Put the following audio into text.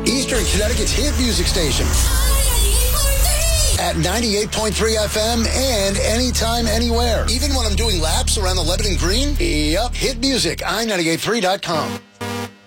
Eastern Connecticut's hit music station. At 98.3 FM and anytime, anywhere. Even when I'm doing laps around the Lebanon Green. Yep, hit music, i98.3.com.